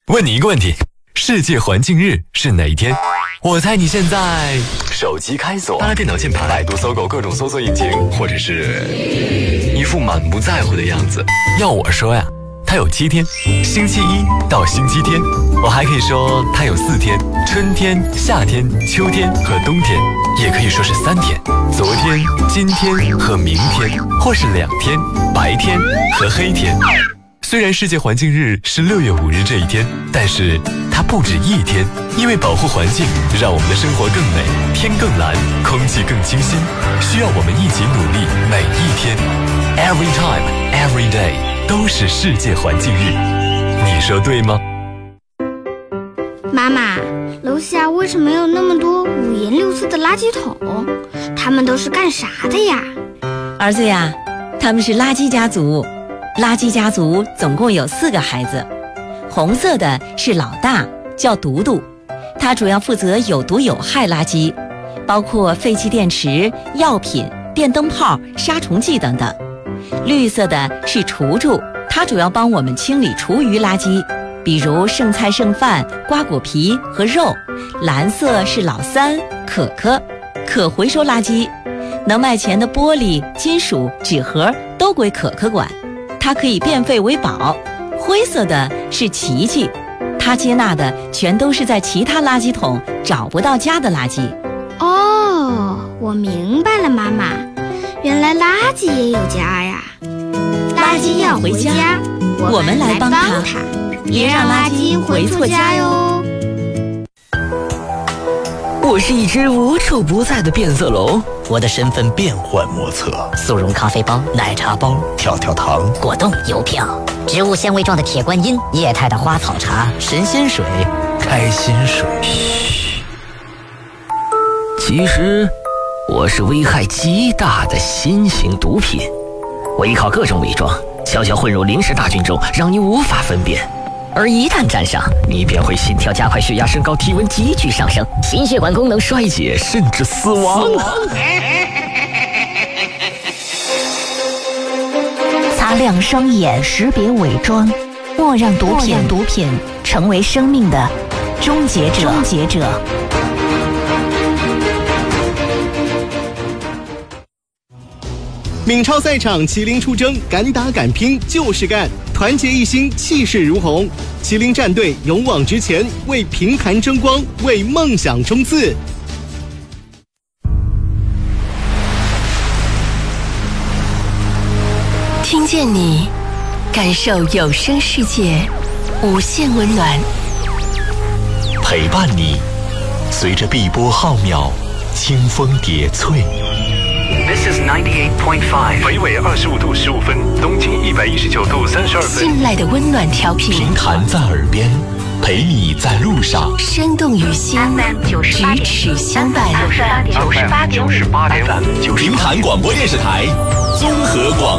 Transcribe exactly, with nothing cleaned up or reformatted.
问你一个问题，世界环境日是哪一天？我猜你现在手机开锁，拉电脑键盘，百度、搜狗各种搜索引擎，或者是一副满不在乎的样子。要我说呀，它有七天，星期一到星期天。我还可以说它有四天，春天、夏天、秋天和冬天，也可以说是三天，昨天、今天和明天，或是两天，白天和黑天。虽然世界环境日是六月五日这一天，但是它不止一天，因为保护环境，让我们的生活更美，天更蓝，空气更清新，需要我们一起努力，每一天 ，every time, every day 都是世界环境日，你说对吗？ 妈妈，楼下为什么有那么多五颜六色的垃圾桶？它们都是干啥的呀？ 儿子呀，他们是垃圾家族。垃圾家族总共有四个孩子，红色的是老大，叫独独，他主要负责有毒有害垃圾，包括废弃电池、药品、电灯泡、杀虫剂等等。绿色的是厨厨，他主要帮我们清理厨余垃圾，比如剩菜剩饭、瓜果皮和肉。蓝色是老三，可可，可回收垃圾，能卖钱的玻璃、金属、纸盒都归可可管，它可以变废为宝。灰色的是琪琪，他接纳的全都是在其他垃圾桶找不到家的垃圾。 哦，我明白了，妈妈，原来垃圾也有家呀。 垃圾要回家，我们来帮他， 别让垃圾回错家哟。 我是一只无处不在的变色龙， 我的身份变幻莫测， 速溶咖啡包、奶茶包、 跳跳糖、 果冻、邮票、植物纤维状的铁观音、液态的花草茶、神仙水、 开心水。 嘘，其实我是危害极大的新型毒品，我依靠各种伪装，悄悄混入零食大军中，让你无法分辨。而一旦沾上，你便会心跳加快、血压升高、体温急剧上升、心血管功能衰竭，甚至死亡。 擦亮双眼，识别伪装，莫让毒品毒品成为生命的终结者。终结者。 闽超赛场，麒麟出征，敢打敢拼就是干，团结一心，气势如虹。麒麟战队勇往直前，为平潭争光，为梦想冲刺。 听见你，感受有声世界无限温暖。 陪伴你，随着碧波浩渺，清风叠翠。 This is ninety-eight point five， 北纬二十五度十五分，东经一百一十九度三十二分。 信赖的温暖调频， 平潭在耳边，陪你在路上， 生动于心，咫尺相伴。 九十八点五， 平潭广播电视台综合广。